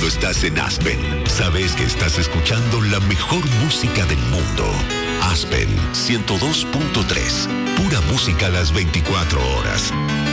Cuando estás en Aspen, sabes que estás escuchando la mejor música del mundo. Aspen 102.3. Pura música a las 24 horas.